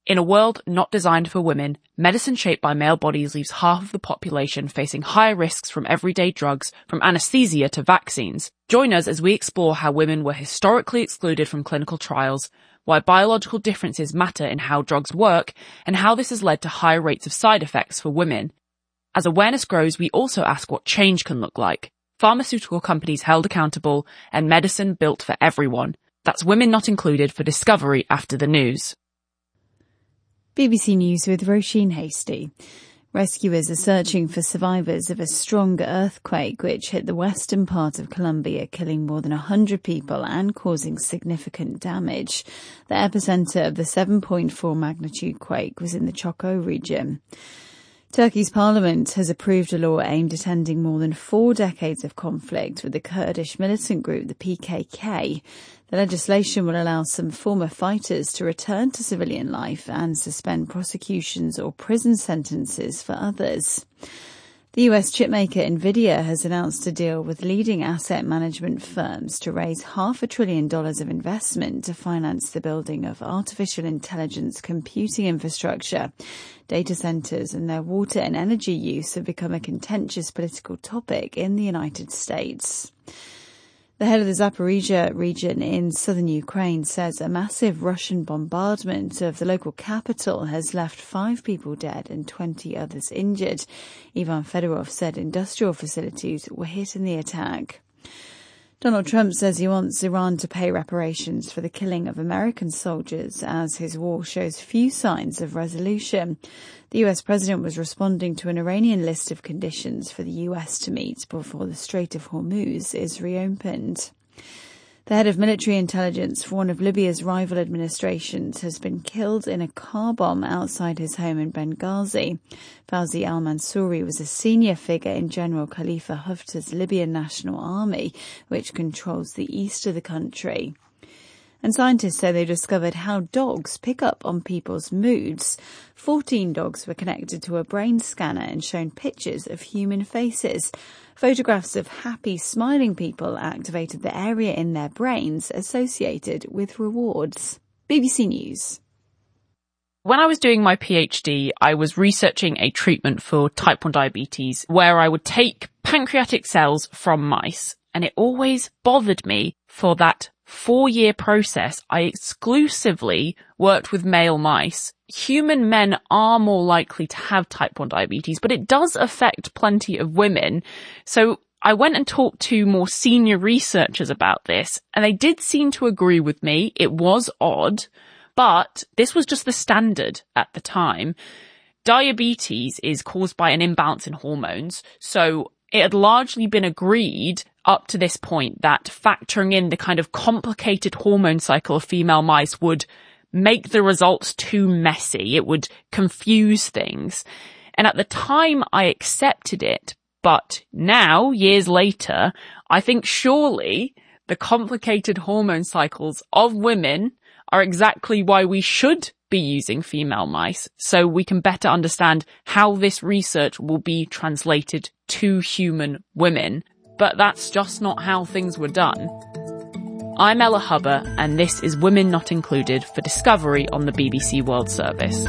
In a world not designed for women, medicine shaped by male bodies leaves half of the population facing higher risks from everyday drugs, from anesthesia to vaccines. Join us as we explore how women were historically excluded from clinical trials, why biological differences matter in how drugs work, and how this has led to higher rates of side effects for women. As awareness grows, we also ask what change can look like. Pharmaceutical companies held accountable, and medicine built for everyone. That's Women Not Included for Discovery After the News. BBC News with Roisin Hasty. Rescuers are searching for survivors of a strong earthquake which hit the western part of Colombia, killing more than 100 people and causing significant damage. The epicentre of the 7.4 magnitude quake was in the Chocó region. Turkey's parliament has approved a law aimed at ending more than 4 decades of conflict with the Kurdish militant group, the PKK. The legislation will allow some former fighters to return to civilian life and suspend prosecutions or prison sentences for others. The US chipmaker Nvidia has announced a deal with leading asset management firms to raise $500 billion of investment to finance the building of artificial intelligence computing infrastructure. Data centers and their water and energy use have become a contentious political topic in the United States. The head of the Zaporizhzhia region in southern Ukraine says a massive Russian bombardment of the local capital has left 5 people dead and 20 others injured. Ivan Fedorov said industrial facilities were hit in the attack. Donald Trump says he wants Iran to pay reparations for the killing of American soldiers as his war shows few signs of resolution. The US president was responding to an Iranian list of conditions for the US to meet before the Strait of Hormuz is reopened. The head of military intelligence for one of Libya's rival administrations has been killed in a car bomb outside his home in Benghazi. Fawzi al-Mansouri was a senior figure in General Khalifa Haftar's Libyan National Army, which controls the east of the country. And scientists say they discovered how dogs pick up on people's moods. 14 dogs were connected to a brain scanner and shown pictures of human faces. Photographs of happy, smiling people activated the area in their brains associated with rewards. BBC News. When I was doing my PhD, I was researching a treatment for type 1 diabetes where I would take pancreatic cells from mice, and it always bothered me for that 4-year process. I exclusively worked with male mice. Human men are more likely to have type 1 diabetes, but it does affect plenty of women. So I went and talked to more senior researchers about this, and they did seem to agree with me. It was odd, but this was just the standard at the time. Diabetes is caused by an imbalance in hormones, so it had largely been agreed up to this point that factoring in the kind of complicated hormone cycle of female mice would make the results too messy. It would confuse things. And at the time I accepted it, but now, years later, I think surely the complicated hormone cycles of women are exactly why we should be using female mice, so we can better understand how this research will be translated to human women. But that's just not how things were done. I'm Ella Hubber, and this is Women Not Included for Discovery on the BBC World Service.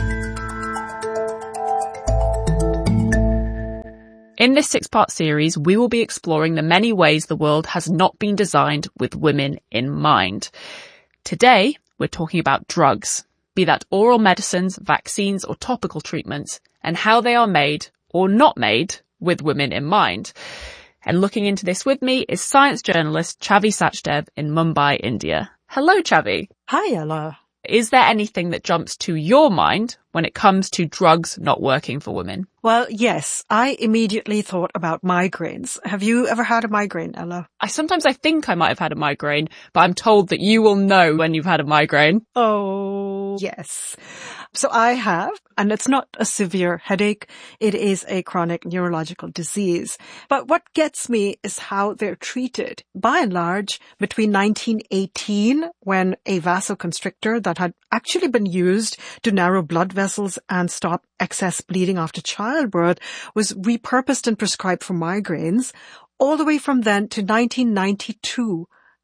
In this 6-part series, we will be exploring the many ways the world has not been designed with women in mind. Today, we're talking about drugs, be that oral medicines, vaccines, or topical treatments, and how they are made or not made with women in mind. And looking into this with me is science journalist Chavi Sachdev in Mumbai, India. Hello, Chavi. Hi, Ella. Is there anything that jumps to your mind when it comes to drugs not working for women? Well, yes, I immediately thought about migraines. Have you ever had a migraine, Ella? Sometimes I think I might have had a migraine, but I'm told that you will know when you've had a migraine. Oh, yes. So I have, and it's not a severe headache. It is a chronic neurological disease. But what gets me is how they're treated. By and large, between 1918, when a vasoconstrictor that had actually been used to narrow blood vessels and stop excess bleeding after childbirth was repurposed and prescribed for migraines, all the way from then to 1992,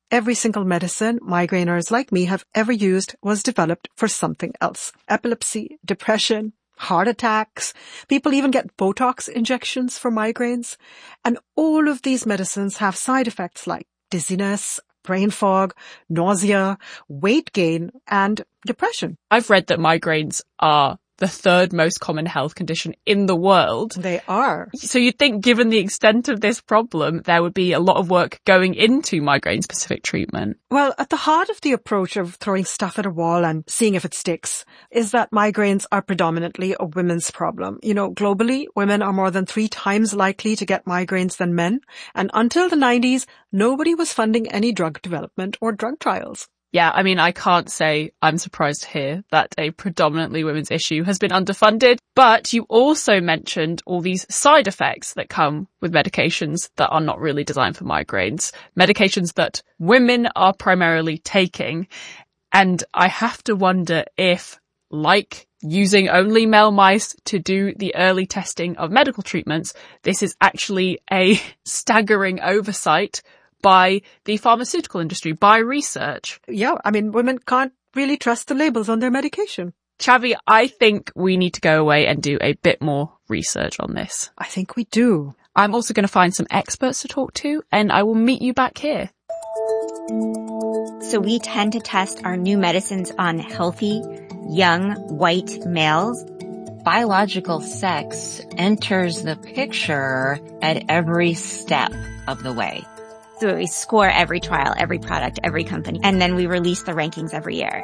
every single medicine migraineurs like me have ever used was developed for something else. Epilepsy, depression, heart attacks. People even get Botox injections for migraines. And all of these medicines have side effects like dizziness, brain fog, nausea, weight gain, and depression. I've read that migraines are the third most common health condition in the world. They are. So you'd think, given the extent of this problem, there would be a lot of work going into migraine-specific treatment. Well, at the heart of the approach of throwing stuff at a wall and seeing if it sticks is that migraines are predominantly a women's problem. You know, globally, women are more than 3 times likely to get migraines than men. And until the 90s, nobody was funding any drug development or drug trials. Yeah, I mean, I can't say I'm surprised to hear that a predominantly women's issue has been underfunded, but you also mentioned all these side effects that come with medications that are not really designed for migraines, medications that women are primarily taking. And I have to wonder if, like using only male mice to do the early testing of medical treatments, this is actually a staggering oversight by the pharmaceutical industry, by research. Yeah, I mean, women can't really trust the labels on their medication. Chavi, I think we need to go away and do a bit more research on this. I think we do. I'm also going to find some experts to talk to, and I will meet you back here. So we tend to test our new medicines on healthy, young, white males. Biological sex enters the picture at every step of the way. So we score every trial, every product, every company, and then we release the rankings every year.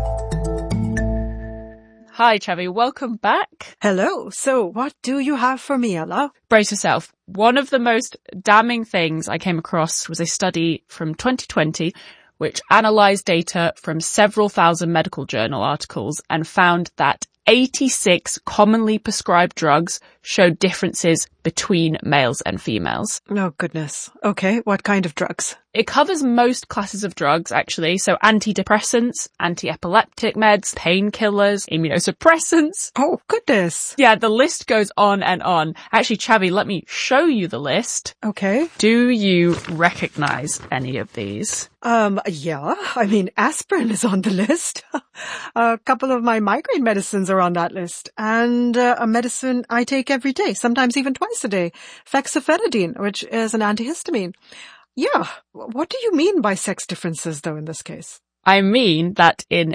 Hi, Chavi. Welcome back. Hello. So what do you have for me, Ella? Brace yourself. One of the most damning things I came across was a study from 2020 which analysed data from several thousand medical journal articles and found that 86 commonly prescribed drugs showed differences between males and females. Oh, goodness. Okay, what kind of drugs? It covers most classes of drugs, actually. So antidepressants, anti-epileptic meds, painkillers, immunosuppressants. Oh, goodness. Yeah, the list goes on and on. Actually, Chavi, let me show you the list. Okay. Do you recognize any of these? Yeah. I mean, aspirin is on the list. A couple of my migraine medicines are on that list. And a medicine I take every day, sometimes even twice a day, fexofenadine, which is an antihistamine. Yeah. What do you mean by sex differences, though, in this case? I mean that in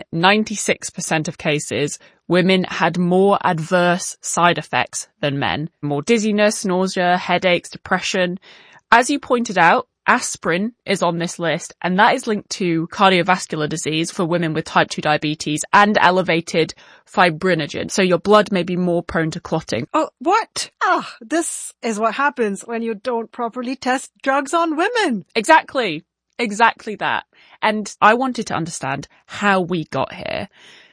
96% of cases, women had more adverse side effects than men. More dizziness, nausea, headaches, depression. As you pointed out, aspirin is on this list, and that is linked to cardiovascular disease for women with type 2 diabetes and elevated fibrinogen. So your blood may be more prone to clotting. Oh, what? This is what happens when you don't properly test drugs on women. Exactly that. And I wanted to understand how we got here.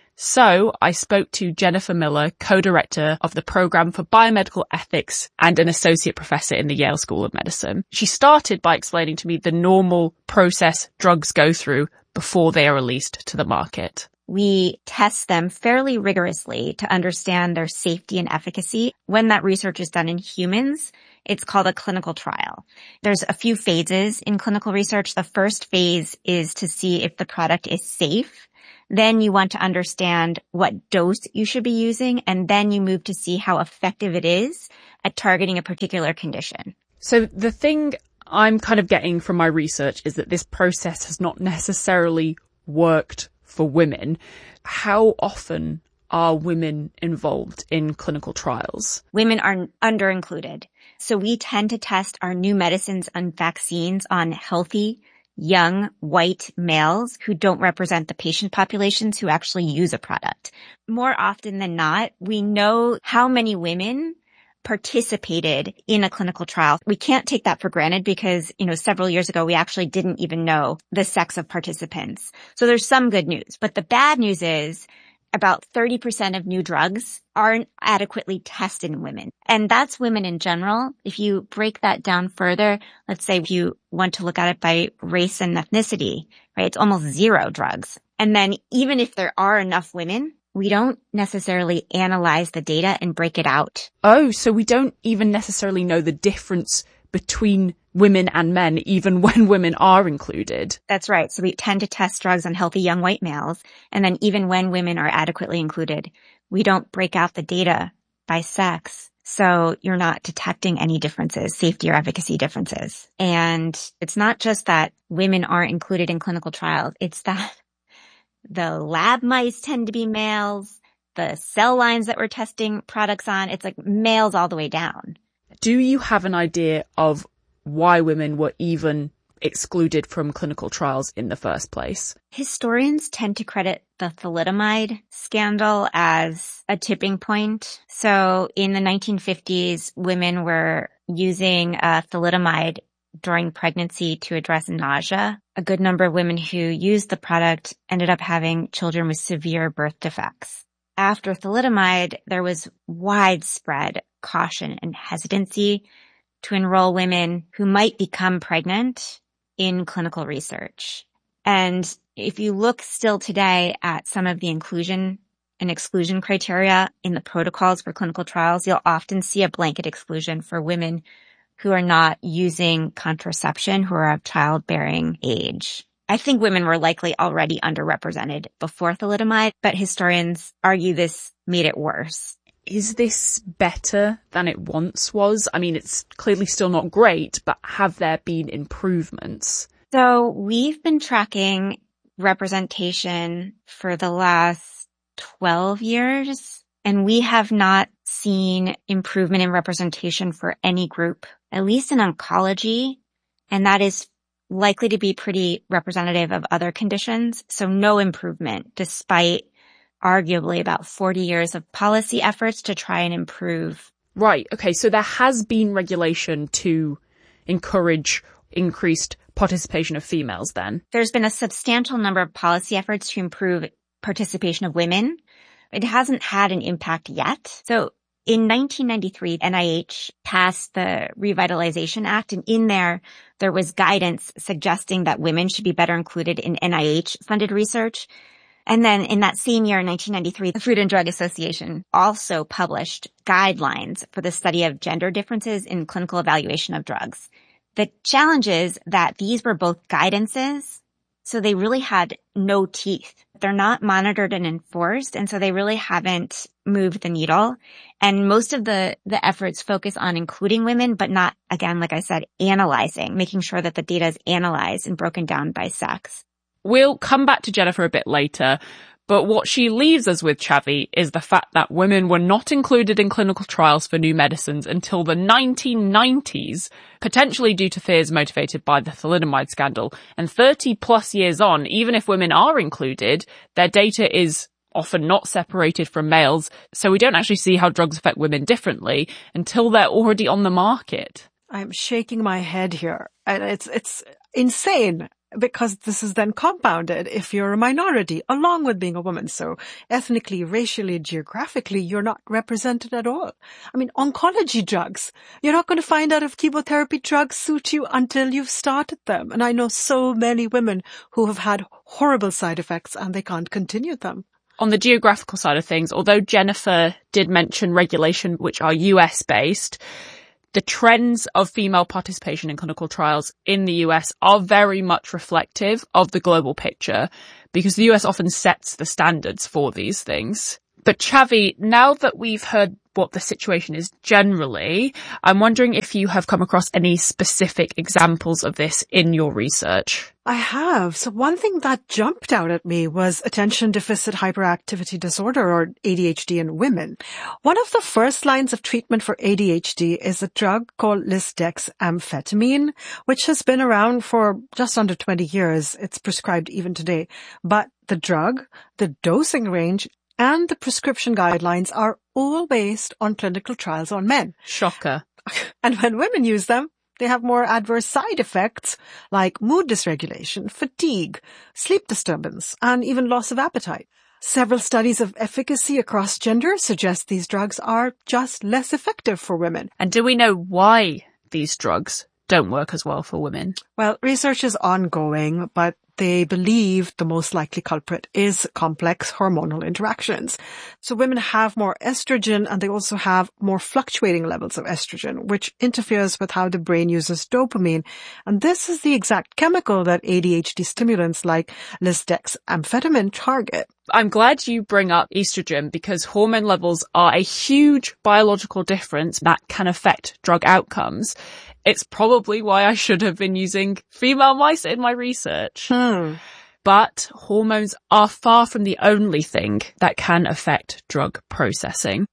So I spoke to Jennifer Miller, co-director of the Program for Biomedical Ethics and an associate professor in the Yale School of Medicine. She started by explaining to me the normal process drugs go through before they are released to the market. We test them fairly rigorously to understand their safety and efficacy. When that research is done in humans, it's called a clinical trial. There's a few phases in clinical research. The first phase is to see if the product is safe. Then you want to understand what dose you should be using, and then you move to see how effective it is at targeting a particular condition. So the thing I'm kind of getting from my research is that this process has not necessarily worked for women. How often are women involved in clinical trials? Women are under-included. So we tend to test our new medicines and vaccines on healthy, young, white males who don't represent the patient populations who actually use a product. More often than not, we know how many women participated in a clinical trial. We can't take that for granted because, several years ago, we actually didn't even know the sex of participants. So there's some good news. But the bad news is about 30% of new drugs aren't adequately tested in women. And that's women in general. If you break that down further, let's say if you want to look at it by race and ethnicity, right? It's almost 0 drugs. And then even if there are enough women, we don't necessarily analyze the data and break it out. Oh, so we don't even necessarily know the difference between women and men, even when women are included. That's right. So we tend to test drugs on healthy young white males. And then even when women are adequately included, we don't break out the data by sex. So you're not detecting any differences, safety or efficacy differences. And it's not just that women aren't included in clinical trials. It's that the lab mice tend to be males. The cell lines that we're testing products on, it's like males all the way down. Do you have an idea of why women were even excluded from clinical trials in the first place? Historians tend to credit the thalidomide scandal as a tipping point. So in the 1950s, women were using thalidomide during pregnancy to address nausea. A good number of women who used the product ended up having children with severe birth defects. After thalidomide, there was widespread caution and hesitancy to enroll women who might become pregnant in clinical research. And if you look still today at some of the inclusion and exclusion criteria in the protocols for clinical trials, you'll often see a blanket exclusion for women who are not using contraception, who are of childbearing age. I think women were likely already underrepresented before thalidomide, but historians argue this made it worse. Is this better than it once was? I mean, it's clearly still not great, but have there been improvements? So we've been tracking representation for the last 12 years, and we have not seen improvement in representation for any group, at least in oncology, and that is likely to be pretty representative of other conditions. So no improvement, despite arguably about 40 years of policy efforts to try and improve. Right. Okay. So there has been regulation to encourage increased participation of females then. There's been a substantial number of policy efforts to improve participation of women. It hasn't had an impact yet. So in 1993, NIH passed the Revitalization Act, and in there was guidance suggesting that women should be better included in NIH-funded research. And then in that same year, in 1993, the Food and Drug Association also published guidelines for the study of gender differences in clinical evaluation of drugs. The challenge is that these were both guidances, so they really had no teeth. They're not monitored and enforced, and so they really haven't moved the needle. And most of the efforts focus on including women, but not, again, like I said, analyzing, making sure that the data is analyzed and broken down by sex. We'll come back to Jennifer a bit later, but what she leaves us with, Chavi, is the fact that women were not included in clinical trials for new medicines until the 1990s, potentially due to fears motivated by the thalidomide scandal. And 30 plus years on, even if women are included, their data is often not separated from males, so we don't actually see how drugs affect women differently until they're already on the market. I'm shaking my head here. And it's insane, because this is then compounded if you're a minority, along with being a woman. So ethnically, racially, geographically, you're not represented at all. I mean, oncology drugs, you're not going to find out if chemotherapy drugs suit you until you've started them. And I know so many women who have had horrible side effects and they can't continue them. On the geographical side of things, although Jennifer did mention regulation which are US-based, the trends of female participation in clinical trials in the US are very much reflective of the global picture, because the US often sets the standards for these things. But Chavi, now that we've heard what the situation is generally, I'm wondering if you have come across any specific examples of this in your research. I have. So one thing that jumped out at me was attention deficit hyperactivity disorder, or ADHD, in women. One of the first lines of treatment for ADHD is a drug called lisdexamfetamine, which has been around for just under 20 years. It's prescribed even today. But the drug, the dosing range, and the prescription guidelines are all based on clinical trials on men. Shocker. And when women use them, they have more adverse side effects like mood dysregulation, fatigue, sleep disturbance, and even loss of appetite. Several studies of efficacy across genders suggest these drugs are just less effective for women. And do we know why these drugs don't work as well for women? Well, research is ongoing, but they believe the most likely culprit is complex hormonal interactions. So women have more estrogen, and they also have more fluctuating levels of estrogen, which interferes with how the brain uses dopamine. And this is the exact chemical that ADHD stimulants like lisdexamfetamine target. I'm glad you bring up estrogen because hormone levels are a huge biological difference that can affect drug outcomes. It's probably why I should have been using female mice in my research. But hormones are far from the only thing that can affect drug processing.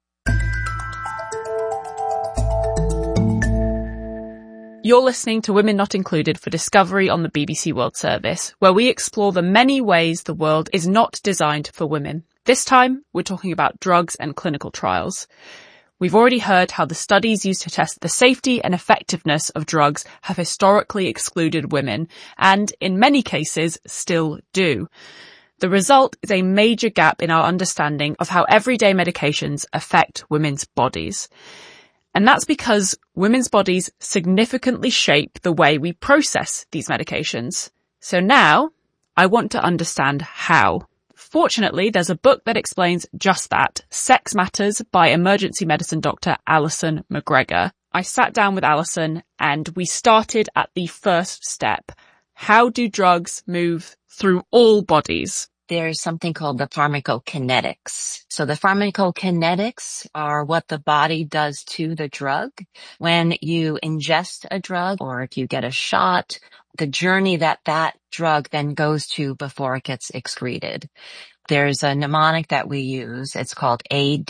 You're listening to Women Not Included for Discovery on the BBC World Service, where we explore the many ways the world is not designed for women. This time, we're talking about drugs and clinical trials. We've already heard how the studies used to test the safety and effectiveness of drugs have historically excluded women, and in many cases still do. The result is a major gap in our understanding of how everyday medications affect women's bodies. And that's because women's bodies significantly shape the way we process these medications. So now, I want to understand how. Fortunately, there's a book that explains just that, Sex Matters by emergency medicine doctor Alison McGregor. I sat down with Alison and we started at the first step. How do drugs move through all bodies? There's something called the pharmacokinetics. So the pharmacokinetics are what the body does to the drug. When you ingest a drug or if you get a shot, the journey that drug then goes to before it gets excreted. There's a mnemonic that we use. It's called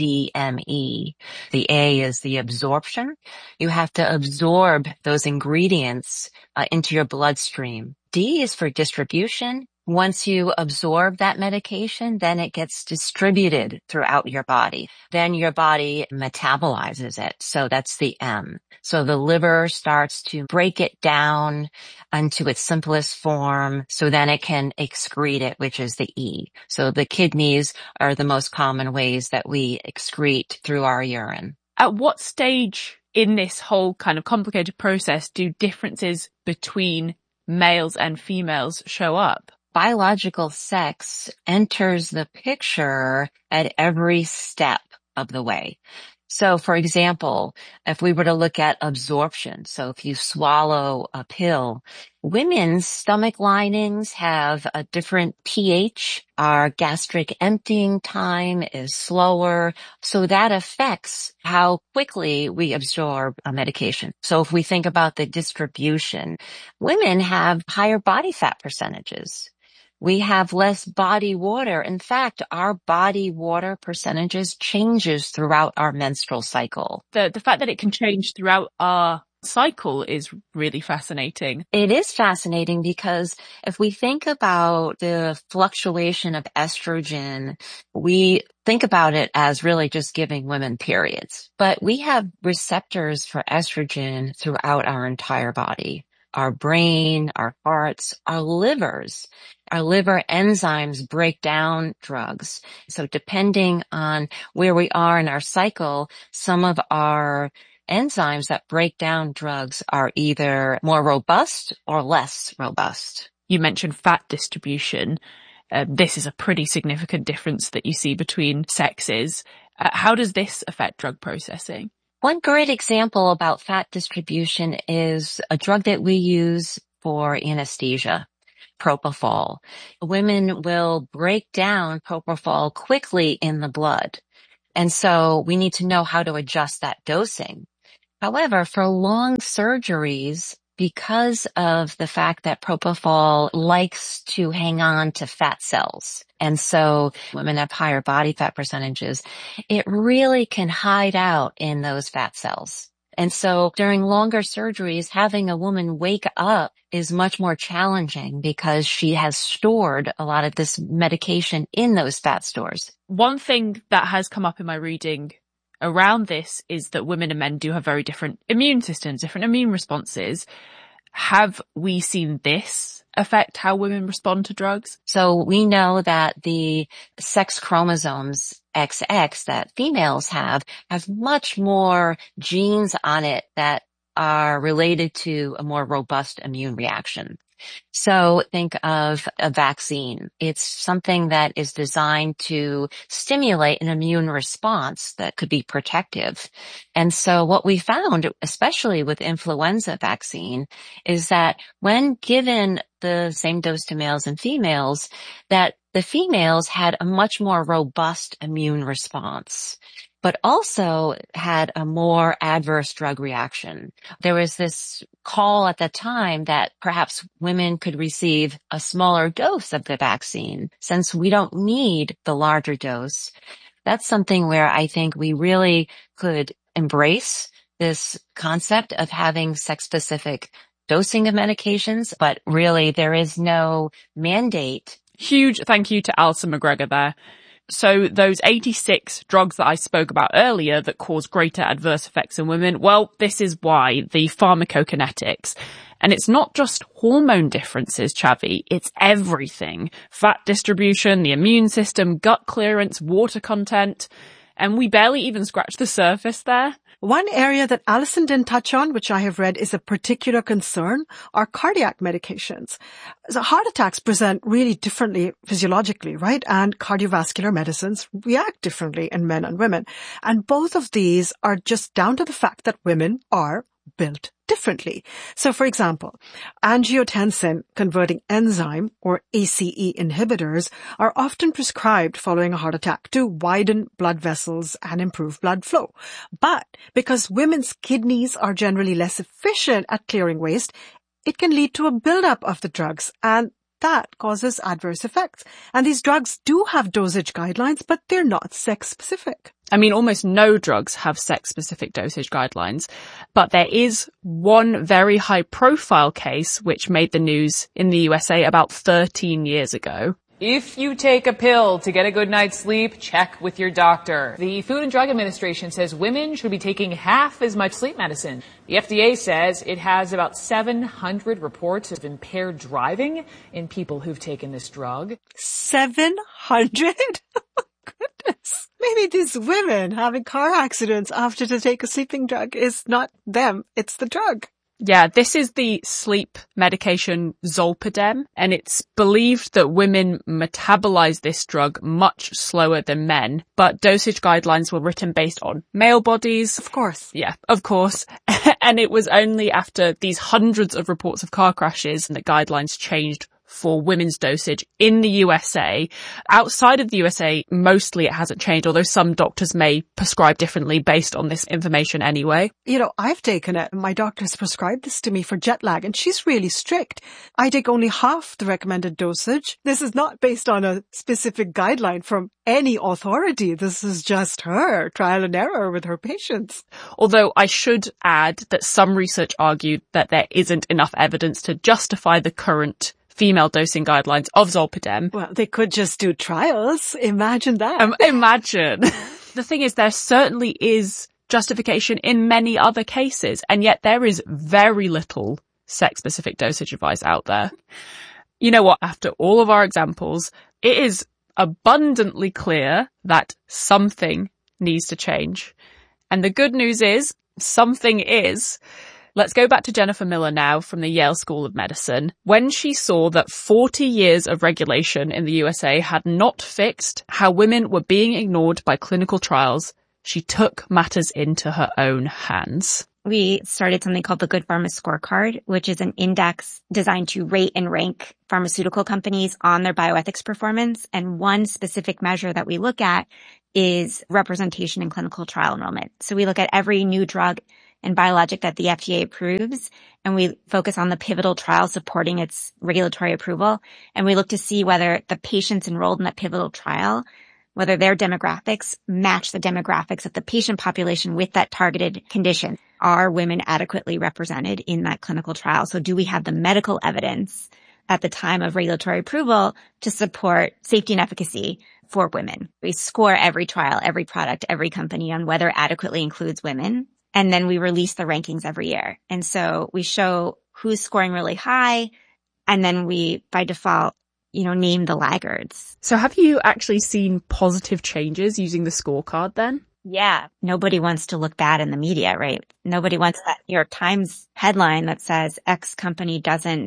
ADME. The A is the absorption. You have to absorb those ingredients into your bloodstream. D is for distribution. Once you absorb that medication, then it gets distributed throughout your body. Then your body metabolizes it. So that's the M. So the liver starts to break it down into its simplest form. So then it can excrete it, which is the E. So the kidneys are the most common ways that we excrete through our urine. At what stage in this whole kind of complicated process do differences between males and females show up? Biological sex enters the picture at every step of the way. So, for example, if we were to look at absorption, so if you swallow a pill, women's stomach linings have a different pH. Our gastric emptying time is slower. So that affects how quickly we absorb a medication. So if we think about the distribution, women have higher body fat percentages. We have less body water. In fact, our body water percentages changes throughout our menstrual cycle. The fact that it can change throughout our cycle is really fascinating. It is fascinating because if we think about the fluctuation of estrogen, we think about it as really just giving women periods. But we have receptors for estrogen throughout our entire body. Our brain, our hearts, our livers. Our liver enzymes break down drugs. So depending on where we are in our cycle, some of our enzymes that break down drugs are either more robust or less robust. You mentioned fat distribution. This is a pretty significant difference that you see between sexes. How does this affect drug processing? One great example about fat distribution is a drug that we use for anesthesia, propofol. Women will break down propofol quickly in the blood. And so we need to know how to adjust that dosing. However, for long surgeries, because of the fact that propofol likes to hang on to fat cells, and so women have higher body fat percentages, it really can hide out in those fat cells. And so during longer surgeries, having a woman wake up is much more challenging because she has stored a lot of this medication in those fat stores. One thing that has come up in my reading around this is that women and men do have very different immune systems, different immune responses. Have we seen this affect how women respond to drugs? So we know that the sex chromosomes XX that females have much more genes on it that are related to a more robust immune reaction. So think of a vaccine. It's something that is designed to stimulate an immune response that could be protective. And so what we found, especially with influenza vaccine, is that when given the same dose to males and females, that the females had a much more robust immune response, but also had a more adverse drug reaction. There was this call at the time that perhaps women could receive a smaller dose of the vaccine since we don't need the larger dose. That's something where I think we really could embrace this concept of having sex-specific dosing of medications, but really there is no mandate. Huge thank you to Alison McGregor there. So those 86 drugs that I spoke about earlier that cause greater adverse effects in women, well, this is why, the pharmacokinetics. And it's not just hormone differences, Chavi, it's everything. Fat distribution, the immune system, gut clearance, water content. And we barely even scratched the surface there. One area that Alison didn't touch on, which I have read is a particular concern, are cardiac medications. So heart attacks present really differently physiologically, right? And cardiovascular medicines react differently in men and women. And both of these are just down to the fact that women are built differently. So for example, angiotensin converting enzyme or ACE inhibitors are often prescribed following a heart attack to widen blood vessels and improve blood flow. But because women's kidneys are generally less efficient at clearing waste, it can lead to a buildup of the drugs, and that causes adverse effects. And these drugs do have dosage guidelines, but they're not sex-specific. I mean, almost no drugs have sex-specific dosage guidelines, but there is one very high-profile case which made the news in the USA about 13 years ago. If you take a pill to get a good night's sleep, check with your doctor. The Food and Drug Administration says women should be taking half as much sleep medicine. The FDA says it has about 700 reports of impaired driving in people who've taken this drug. 700? Goodness. Maybe these women having car accidents after they take a sleeping drug is not them, it's the drug. Yeah, this is the sleep medication Zolpidem, and it's believed that women metabolize this drug much slower than men, but dosage guidelines were written based on male bodies. Of course. Yeah, of course. And it was only after these hundreds of reports of car crashes that guidelines changed for women's dosage in the USA. Outside of the USA, mostly it hasn't changed, although some doctors may prescribe differently based on this information anyway. You know, I've taken it. My doctor's prescribed this to me for jet lag, and she's really strict. I take only half the recommended dosage. This is not based on a specific guideline from any authority. This is just her trial and error with her patients. Although I should add that some research argued that there isn't enough evidence to justify the current female dosing guidelines of Zolpidem. Well, they could just do trials. Imagine that. Imagine. The thing is, there certainly is justification in many other cases, and yet there is very little sex-specific dosage advice out there. You know what? After all of our examples, it is abundantly clear that something needs to change. And the good news is, something is. Let's go back to Jennifer Miller now from the Yale School of Medicine. When she saw that 40 years of regulation in the USA had not fixed how women were being ignored by clinical trials, she took matters into her own hands. We started something called the Good Pharma Scorecard, which is an index designed to rate and rank pharmaceutical companies on their bioethics performance. And one specific measure that we look at is representation in clinical trial enrollment. So we look at every new drug and biologic that the FDA approves, and we focus on the pivotal trial supporting its regulatory approval. And we look to see whether the patients enrolled in that pivotal trial, whether their demographics match the demographics of the patient population with that targeted condition. Are women adequately represented in that clinical trial? So do we have the medical evidence at the time of regulatory approval to support safety and efficacy for women? We score every trial, every product, every company on whether it adequately includes women. And then we release the rankings every year. And so we show who's scoring really high. And then we, by default, name the laggards. So have you actually seen positive changes using the scorecard then? Yeah. Nobody wants to look bad in the media, right? Nobody wants that New York Times headline that says X company doesn't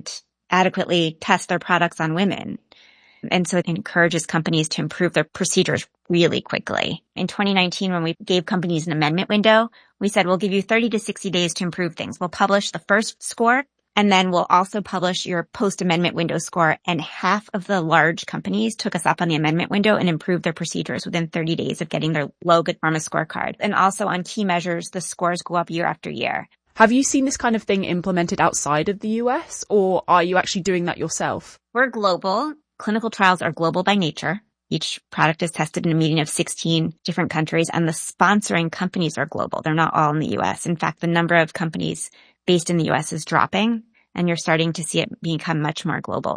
adequately test their products on women. And so it encourages companies to improve their procedures really quickly. In 2019, when we gave companies an amendment window, we said, we'll give you 30 to 60 days to improve things. We'll publish the first score, and then we'll also publish your post-amendment window score. And half of the large companies took us up on the amendment window and improved their procedures within 30 days of getting their low Good Pharma scorecard. And also on key measures, the scores go up year after year. Have you seen this kind of thing implemented outside of the US, or are you actually doing that yourself? We're global. Clinical trials are global by nature. Each product is tested in a meeting of 16 different countries, and the sponsoring companies are global. They're not all in the US. In fact, the number of companies based in the US is dropping, and you're starting to see it become much more global.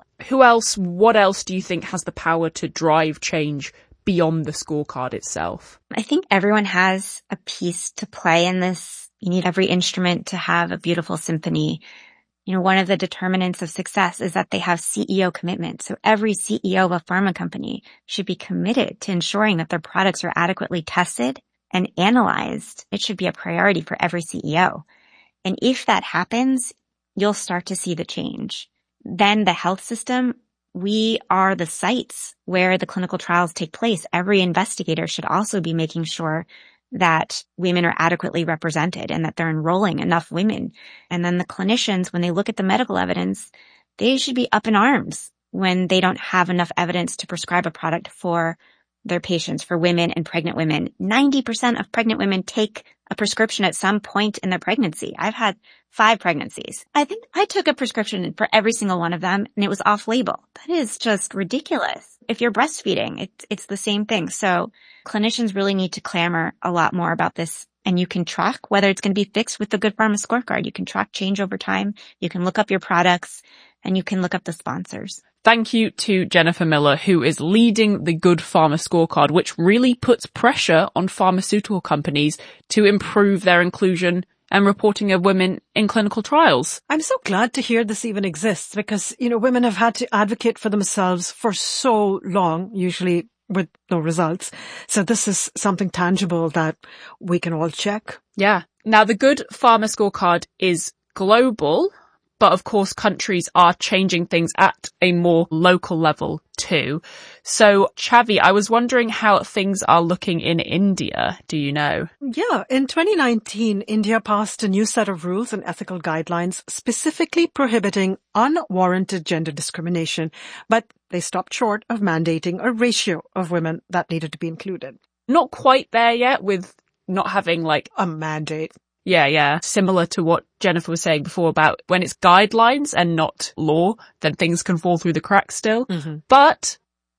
What else do you think has the power to drive change beyond the scorecard itself? I think everyone has a piece to play in this. You need every instrument to have a beautiful symphony. One of the determinants of success is that they have CEO commitment. So every CEO of a pharma company should be committed to ensuring that their products are adequately tested and analyzed. It should be a priority for every CEO. And if that happens, you'll start to see the change. Then the health system, we are the sites where the clinical trials take place. Every investigator should also be making sure that women are adequately represented and that they're enrolling enough women. And then the clinicians, when they look at the medical evidence, they should be up in arms when they don't have enough evidence to prescribe a product for their patients, for women and pregnant women. 90% of pregnant women take a prescription at some point in their pregnancy. I've had 5 pregnancies. I think I took a prescription for every single one of them, and it was off label. That is just ridiculous. If you're breastfeeding, it's the same thing. So clinicians really need to clamor a lot more about this. And you can track whether it's going to be fixed with the Good Pharma scorecard. You can track change over time. You can look up your products, and you can look up the sponsors. Thank you to Jennifer Miller, who is leading the Good Pharma scorecard, which really puts pressure on pharmaceutical companies to improve their inclusion and reporting of women in clinical trials. I'm so glad to hear this even exists because, women have had to advocate for themselves for so long, usually with no results. So this is something tangible that we can all check. Yeah. Now, the Good Pharma scorecard is global, but of course countries are changing things at a more local level too. So, Chavi, I was wondering how things are looking in India. Do you know? Yeah, in 2019, India passed a new set of rules and ethical guidelines specifically prohibiting unwarranted gender discrimination, but they stopped short of mandating a ratio of women that needed to be included. Not quite there yet with not having a mandate. Yeah. Similar to what Jennifer was saying before about when it's guidelines and not law, then things can fall through the cracks still. Mm-hmm. But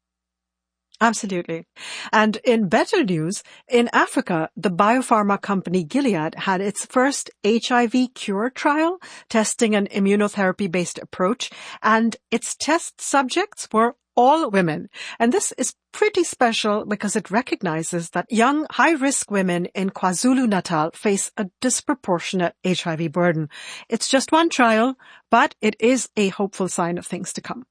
absolutely. And in better news, in Africa, the biopharma company Gilead had its first HIV cure trial testing an immunotherapy-based approach, and its test subjects were all women. And this is pretty special because it recognizes that young, high-risk women in KwaZulu-Natal face a disproportionate HIV burden. It's just one trial, but it is a hopeful sign of things to come.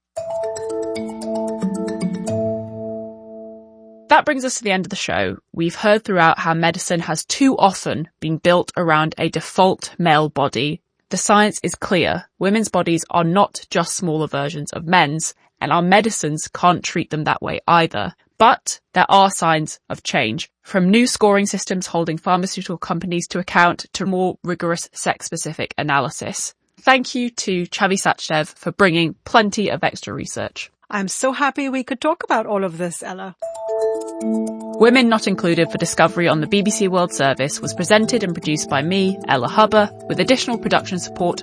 That brings us to the end of the show. We've heard throughout how medicine has too often been built around a default male body. The science is clear. Women's bodies are not just smaller versions of men's, and our medicines can't treat them that way either. But there are signs of change, from new scoring systems holding pharmaceutical companies to account to more rigorous sex-specific analysis. Thank you to Chavi Sachdev for bringing plenty of extra research. I'm so happy we could talk about all of this, Ella. Women Not Included for Discovery on the BBC World Service was presented and produced by me, Ella Hubber, with additional production support